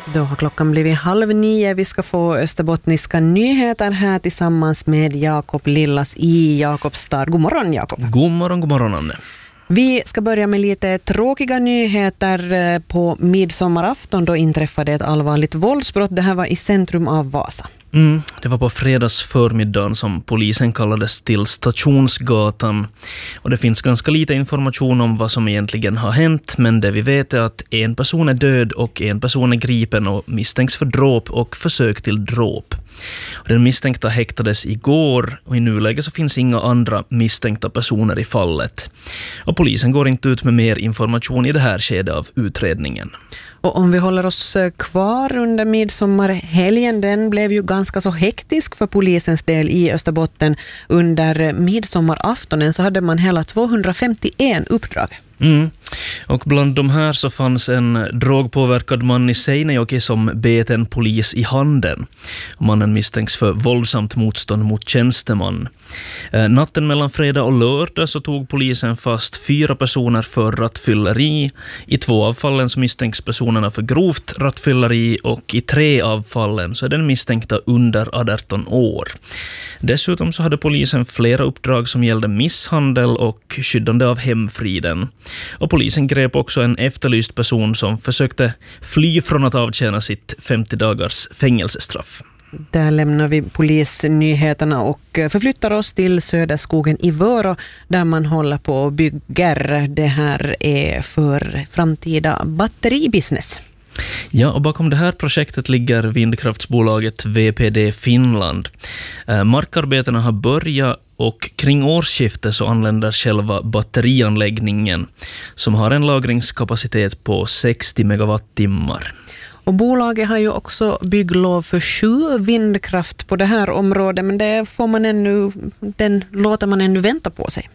Då har klockan blivit 8:30. Vi ska få österbottniska nyheter här tillsammans med Jakob Lillas i Jakobstad. God morgon, Jakob. God morgon, Anne. Vi ska börja med lite tråkiga nyheter. På midsommarafton då inträffade ett allvarligt våldsbrott. Det här var i centrum av Vasa. Det var på fredags förmiddagen som polisen kallades till Stationsgatan. Och det finns ganska lite information om vad som egentligen har hänt, men det vi vet är att en person är död och en person är gripen och misstänks för dråp och försök till dråp. Och den misstänkta häktades igår och i nuläget så finns inga andra misstänkta personer i fallet. Och polisen går inte ut med mer information i det här skedet av utredningen. Och om vi håller oss kvar under midsommarhelgen, den blev ju ganska så hektisk för polisens del i Österbotten. Under midsommaraftonen så hade man hela 251 uppdrag. Och bland de här så fanns en drogpåverkad man i Seinejoki som bet en polis i handen. Mannen misstänks för våldsamt motstånd mot tjänsteman. Natten mellan fredag och lördag så tog polisen fast 4 personer för rattfylleri. I 2 av fallen så misstänks personerna för grovt rattfylleri och i 3 av fallen så är den misstänkta under 18 år. Dessutom så hade polisen flera uppdrag som gällde misshandel och skyddande av hemfriden. Och polisen grep också en efterlyst person som försökte fly från att avtjäna sitt 50 dagars fängelsestraff. Där lämnar vi polisnyheterna och förflyttar oss till Söderskogen i Vörå där man håller på och bygger. Det här är för framtida batteribusiness. Ja, och bakom det här projektet ligger vindkraftsbolaget VPD Finland. Markarbetena har börjat och kring årsskiftet så anländer själva batterianläggningen som har en lagringskapacitet på 60 megawattimmar. Och bolaget har ju också bygglov för 7 vindkraft på det här området, men den låter man ännu vänta på sig.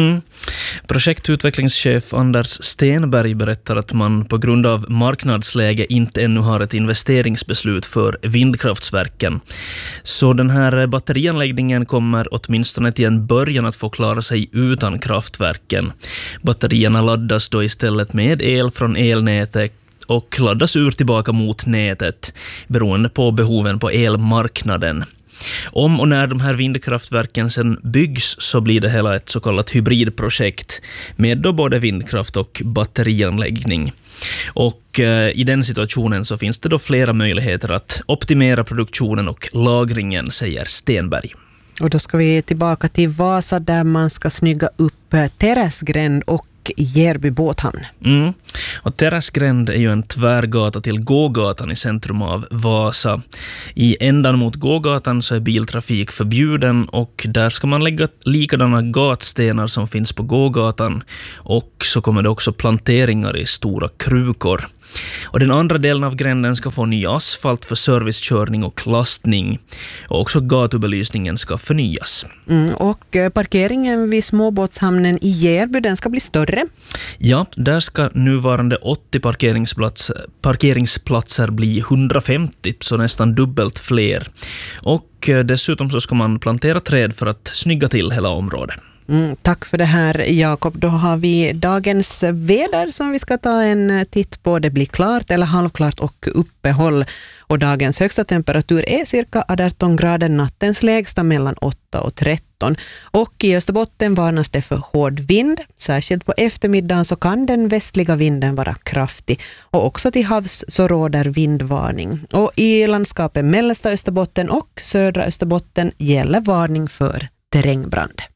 Projektutvecklingschef Anders Stenberg berättar att man på grund av marknadsläge inte ännu har ett investeringsbeslut för vindkraftsverken. Så den här batterianläggningen kommer åtminstone till en början att få klara sig utan kraftverken. Batterierna laddas då istället med el från elnätet och laddas ur tillbaka mot nätet beroende på behoven på elmarknaden. Om och när de här vindkraftverken sen byggs så blir det hela ett så kallat hybridprojekt med då både vindkraft och batterianläggning. Och i den situationen så finns det då flera möjligheter att optimera produktionen och lagringen, säger Stenberg. Och då ska vi tillbaka till Vasa där man ska snygga upp Teräsgränd och Järby båthamn. Och Teräsgränd är ju en tvärgata till gågatan i centrum av Vasa. I ändan mot gågatan så är biltrafik förbjuden och där ska man lägga likadana gatstenar som finns på gågatan och så kommer det också planteringar i stora krukor. Och den andra delen av gränden ska få ny asfalt för servicekörning och lastning. Och också gatubelysningen ska förnyas. Och parkeringen vid småbåtshamnen i Järby, den ska bli större. Ja, där ska nuvarande 80 parkeringsplatser bli 150, så nästan dubbelt fler. Och dessutom så ska man plantera träd för att snygga till hela området. Tack för det här, Jakob. Då har vi dagens väder som vi ska ta en titt på. Det blir klart eller halvklart och uppehåll. Och dagens högsta temperatur är cirka 18 grader, nattens lägsta mellan 8 och 13. Och i Österbotten varnas det för hård vind. Särskilt på eftermiddagen så kan den västliga vinden vara kraftig. Och också till havs så råder vindvarning. Och i landskapet mellersta Österbotten och södra Österbotten gäller varning för terrängbrand.